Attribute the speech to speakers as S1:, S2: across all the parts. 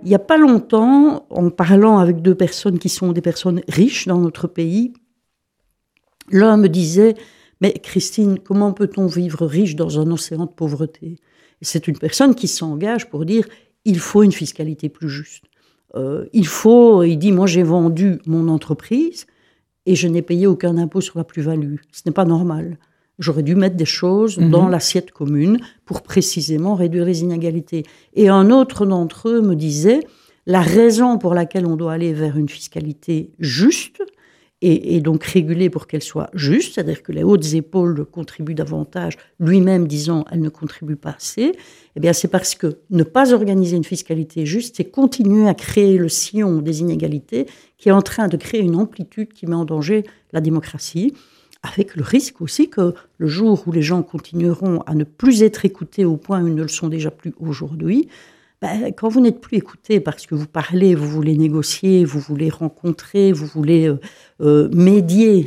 S1: Il n'y a pas longtemps, en parlant avec deux personnes qui sont des personnes riches dans notre pays, l'un me disait « Mais Christine, comment peut-on vivre riche dans un océan de pauvreté ?» Et c'est une personne qui s'engage pour dire « Il faut une fiscalité plus juste. Il dit « Moi, j'ai vendu mon entreprise et je n'ai payé aucun impôt sur la plus-value. Ce n'est pas normal. J'aurais dû mettre des choses dans l'assiette commune pour précisément réduire les inégalités. » Et un autre d'entre eux me disait « La raison pour laquelle on doit aller vers une fiscalité juste, et donc régulée pour qu'elle soit juste, c'est-à-dire que les hautes épaules contribuent davantage, lui-même disant « elles ne contribuent pas assez », eh bien c'est parce que ne pas organiser une fiscalité juste, c'est continuer à créer le sillon des inégalités qui est en train de créer une amplitude qui met en danger la démocratie, avec le risque aussi que le jour où les gens continueront à ne plus être écoutés au point où ils ne le sont déjà plus aujourd'hui, quand vous n'êtes plus écouté parce que vous parlez, vous voulez négocier, vous voulez rencontrer, vous voulez médier,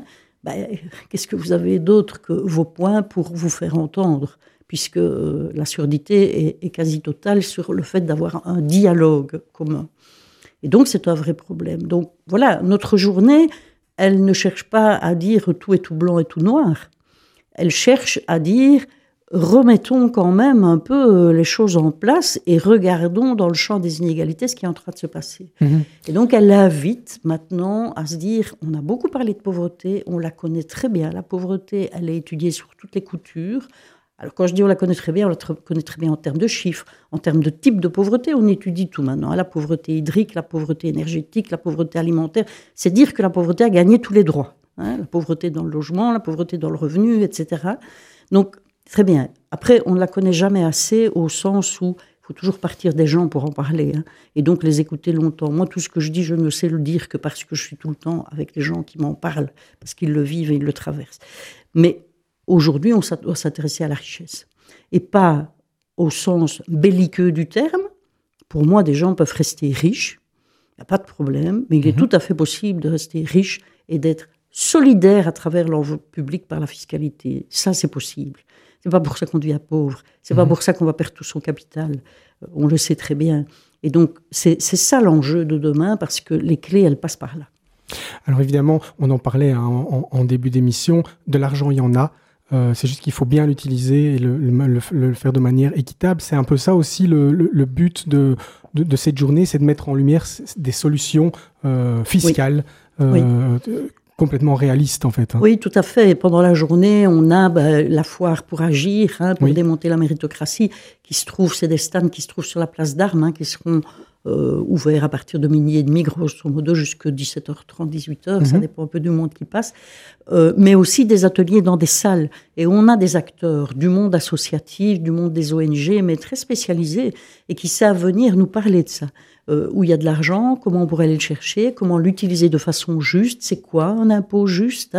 S1: qu'est-ce que vous avez d'autre que vos points pour vous faire entendre, puisque la surdité est quasi totale sur le fait d'avoir un dialogue commun. Et donc, c'est un vrai problème. Donc, voilà, notre journée, elle ne cherche pas à dire tout est tout blanc et tout noir. Elle cherche à dire remettons quand même un peu les choses en place et regardons dans le champ des inégalités ce qui est en train de se passer. Et donc, elle invite maintenant à se dire, on a beaucoup parlé de pauvreté, on la connaît très bien. La pauvreté, elle est étudiée sur toutes les coutures. Alors, quand je dis on la connaît très bien, on la connaît très bien en termes de chiffres, en termes de type de pauvreté, on étudie tout maintenant. La pauvreté hydrique, la pauvreté énergétique, la pauvreté alimentaire. C'est dire que la pauvreté a gagné tous les droits. La pauvreté dans le logement, la pauvreté dans le revenu, etc. Donc, très bien. Après, on ne la connaît jamais assez au sens où il faut toujours partir des gens pour en parler, et donc les écouter longtemps. Moi, tout ce que je dis, je ne sais le dire que parce que je suis tout le temps avec les gens qui m'en parlent, parce qu'ils le vivent et ils le traversent. Mais aujourd'hui, on doit s'intéresser à la richesse, et pas au sens belliqueux du terme. Pour moi, des gens peuvent rester riches, il n'y a pas de problème, mais il est tout à fait possible de rester riche et d'être solidaire à travers l'enveloppe publique par la fiscalité. Ça, c'est possible. C'est pas pour ça qu'on devient pauvre. C'est pas pour ça qu'on va perdre tout son capital. On le sait très bien. Et donc, c'est ça l'enjeu de demain, parce que les clés, elles passent par là.
S2: Alors évidemment, on en parlait en début d'émission, de l'argent, il y en a. C'est juste qu'il faut bien l'utiliser et le faire de manière équitable. C'est un peu ça aussi le but de cette journée, c'est de mettre en lumière des solutions fiscales. Oui. Complètement réaliste, en fait.
S1: Oui, tout à fait. Pendant la journée, on a la foire pour agir, pour démonter la méritocratie, qui se trouve, c'est des stands qui se trouvent sur la place d'Armes, qui seront ouverts à partir de 12h30, grosso modo, jusqu'à 17h30, 18h, ça dépend un peu du monde qui passe, mais aussi des ateliers dans des salles. Et on a des acteurs du monde associatif, du monde des ONG, mais très spécialisés, et qui savent venir nous parler de ça. Où il y a de l'argent, comment on pourrait aller le chercher, comment l'utiliser de façon juste, c'est quoi un impôt juste,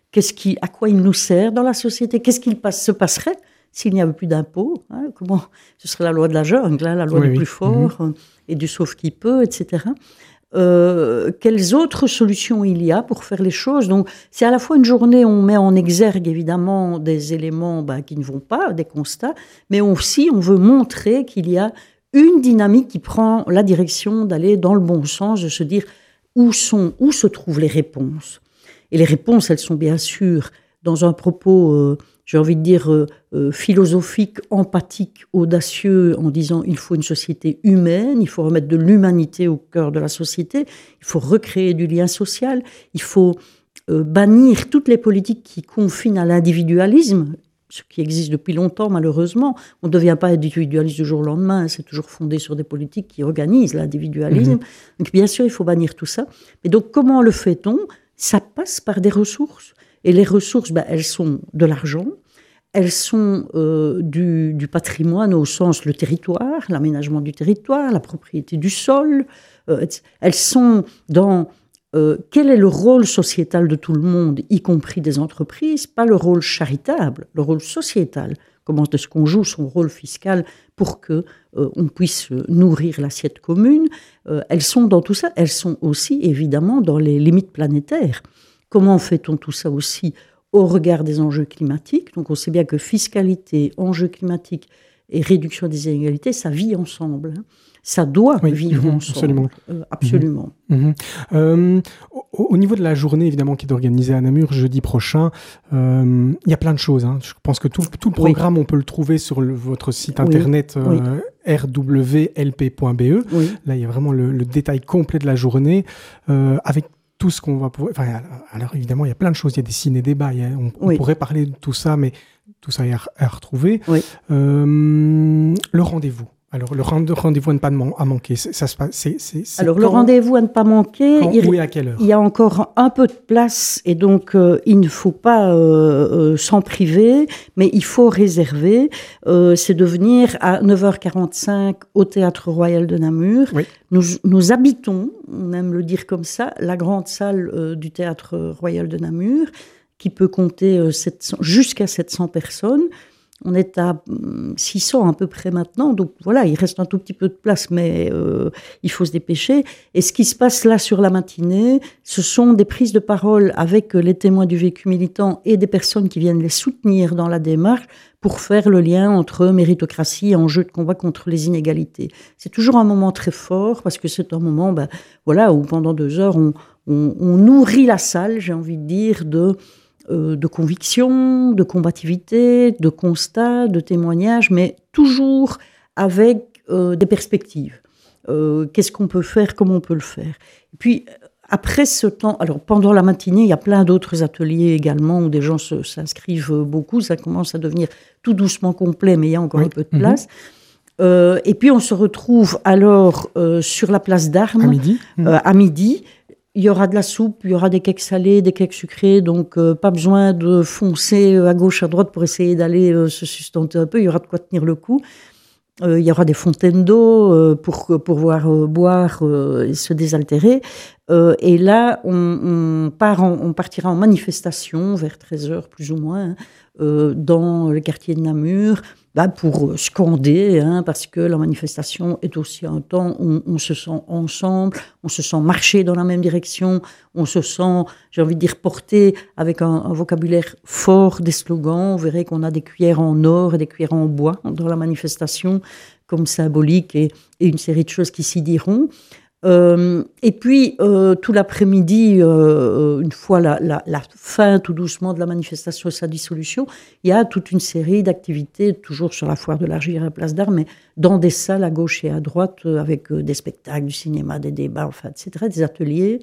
S1: à quoi il nous sert dans la société, qu'est-ce qui se passerait s'il n'y avait plus d'impôts, comment ce serait la loi de la jungle, la loi du plus fort et du sauf qui peut, etc. Quelles autres solutions il y a pour faire les choses. Donc, c'est à la fois une journée où on met en exergue évidemment des éléments qui ne vont pas, des constats, mais aussi on veut montrer qu'il y a une dynamique qui prend la direction d'aller dans le bon sens, de se dire où se trouvent les réponses. Et les réponses, elles sont bien sûr dans un propos, j'ai envie de dire, philosophique, empathique, audacieux, en disant il faut une société humaine, il faut remettre de l'humanité au cœur de la société, il faut recréer du lien social, il faut bannir toutes les politiques qui confinent à l'individualisme, ce qui existe depuis longtemps, malheureusement. On ne devient pas individualiste du jour au lendemain, c'est toujours fondé sur des politiques qui organisent l'individualisme. Donc, bien sûr, il faut bannir tout ça. Mais donc, comment le fait-on ? Ça passe par des ressources. Et les ressources, elles sont de l'argent, elles sont du patrimoine au sens le territoire, l'aménagement du territoire, la propriété du sol. Elles sont dans... quel est le rôle sociétal de tout le monde, y compris des entreprises, pas le rôle charitable, le rôle sociétal. Comment est-ce qu'on joue son rôle fiscal pour que on puisse nourrir l'assiette commune. Elles sont dans tout ça. Elles sont aussi, évidemment, dans les limites planétaires. Comment fait-on tout ça aussi au regard des enjeux climatiques ? Donc, on sait bien que fiscalité, enjeux climatiques et réduction des inégalités, ça vit ensemble. Ça doit vivre ensemble. Absolument.
S2: Au niveau de la journée, évidemment, qui est organisée à Namur jeudi prochain, il y a plein de choses. Je pense que tout le programme, on peut le trouver sur votre site internet rwlp.be. Là, il y a vraiment le détail complet de la journée, avec tout ce qu'on va pouvoir... alors, évidemment, il y a plein de choses. Il y a des ciné-débats. On pourrait parler de tout ça, mais tout ça est à retrouver. Le rendez-vous. Alors, le rendez-vous à ne pas manquer, ça se passe.
S1: Alors, le rendez-vous à ne pas manquer.
S2: Où et à quelle heure?
S1: Il y a encore un peu de place et donc il ne faut pas s'en priver, mais il faut réserver. C'est de venir à 9h45 au Théâtre Royal de Namur. Nous habitons, on aime le dire comme ça, la grande salle du Théâtre Royal de Namur, qui peut compter jusqu'à 700 personnes. On est à 600 à peu près maintenant, donc voilà, il reste un tout petit peu de place, mais il faut se dépêcher. Et ce qui se passe là sur la matinée, ce sont des prises de parole avec les témoins du vécu militant et des personnes qui viennent les soutenir dans la démarche pour faire le lien entre méritocratie et enjeu de combat contre les inégalités. C'est toujours un moment très fort, parce que c'est un moment où pendant 2 heures, on nourrit la salle, j'ai envie de dire, de conviction, de combativité, de constat, de témoignage, mais toujours avec des perspectives. Qu'est-ce qu'on peut faire, comment on peut le faire. Et puis, après ce temps, alors pendant la matinée, il y a plein d'autres ateliers également où des gens s'inscrivent beaucoup. Ça commence à devenir tout doucement complet, mais il y a encore un peu de place. Et puis, on se retrouve alors sur la place d'Armes à midi. Il y aura de la soupe, il y aura des cakes salés, des cakes sucrés, donc pas besoin de foncer à gauche, à droite pour essayer d'aller se sustenter un peu. Il y aura de quoi tenir le coup. Il y aura des fontaines d'eau pour pouvoir boire et se désaltérer. Et là, on partira en manifestation vers 13h plus ou moins dans le quartier de Namur pour scander, parce que la manifestation est aussi un temps où on se sent ensemble, on se sent marcher dans la même direction, on se sent, j'ai envie de dire, porté avec un vocabulaire fort, des slogans. Vous verrez qu'on a des cuillères en or et des cuillères en bois dans la manifestation comme symbolique et une série de choses qui s'y diront. Et puis, tout l'après-midi, une fois la fin tout doucement de la manifestation et sa dissolution, il y a toute une série d'activités, toujours sur la foire de l'Argile à la place d'Armes, mais dans des salles à gauche et à droite, avec des spectacles, du cinéma, des débats, etc., des ateliers.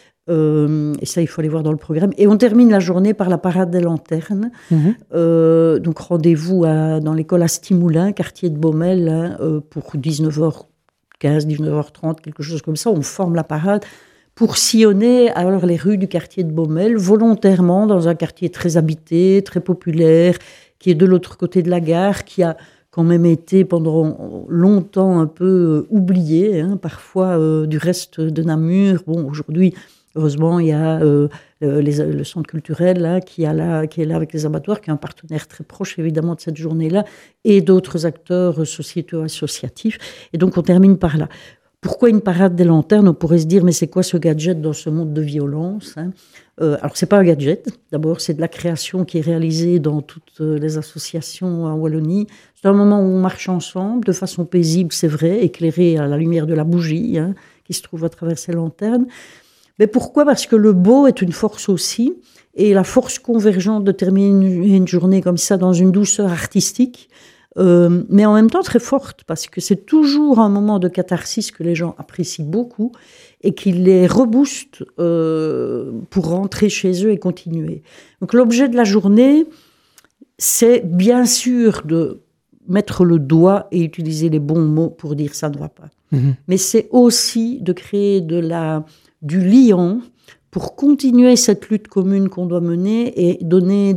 S1: Et ça, il faut aller voir dans le programme. Et on termine la journée par la parade des lanternes. Donc, rendez-vous dans l'école Astimoulin, quartier de Baumel, pour 19h15, 19h30, quelque chose comme ça. On forme la parade pour sillonner alors les rues du quartier de Baumel, volontairement dans un quartier très habité, très populaire, qui est de l'autre côté de la gare, qui a quand même été pendant longtemps un peu oublié, parfois du reste de Namur. Bon, aujourd'hui, heureusement, il y a le centre culturel qui est là avec les abattoirs, qui est un partenaire très proche évidemment de cette journée-là, et d'autres acteurs sociétaux associatifs. Et donc on termine par là. Pourquoi une parade des lanternes? On pourrait se dire, mais c'est quoi ce gadget dans ce monde de violence, alors c'est pas un gadget. D'abord, c'est de la création qui est réalisée dans toutes les associations en Wallonie. C'est un moment où on marche ensemble, de façon paisible, c'est vrai, éclairé à la lumière de la bougie qui se trouve à travers ces lanternes. Mais pourquoi? Parce que le beau est une force aussi, et la force convergente de terminer une journée comme ça dans une douceur artistique, mais en même temps très forte, parce que c'est toujours un moment de catharsis que les gens apprécient beaucoup et qui les rebooste pour rentrer chez eux et continuer. Donc l'objet de la journée, c'est bien sûr de mettre le doigt et utiliser les bons mots pour dire ça ne va pas. Mais c'est aussi de créer du liant pour continuer cette lutte commune qu'on doit mener et donner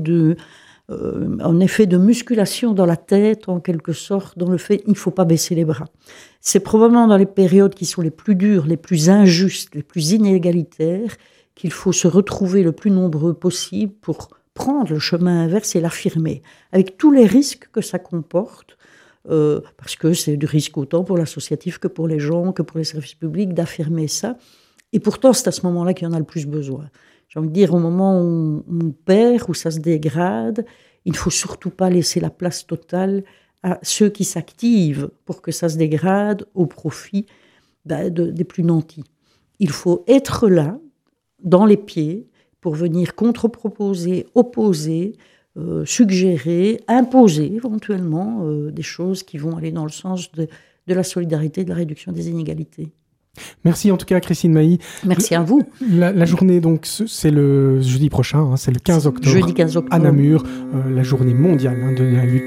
S1: un effet de musculation dans la tête, en quelque sorte, dans le fait qu'il ne faut pas baisser les bras. C'est probablement dans les périodes qui sont les plus dures, les plus injustes, les plus inégalitaires, qu'il faut se retrouver le plus nombreux possible pour prendre le chemin inverse et l'affirmer, avec tous les risques que ça comporte, parce que c'est du risque autant pour l'associatif que pour les gens, que pour les services publics, d'affirmer ça. Et pourtant, c'est à ce moment-là qu'il y en a le plus besoin. J'ai envie de dire, au moment où on perd, où ça se dégrade, il ne faut surtout pas laisser la place totale à ceux qui s'activent pour que ça se dégrade au profit des plus nantis. Il faut être là, dans les pieds, pour venir contre-proposer, opposer, suggérer, imposer éventuellement des choses qui vont aller dans le sens de la solidarité, de la réduction des inégalités.
S2: Merci en tout cas, Christine Mailly.
S1: Merci à vous.
S2: La journée, donc, c'est le jeudi prochain, c'est le 15 octobre.
S1: Jeudi 15 octobre.
S2: À Namur, la journée mondiale de la lutte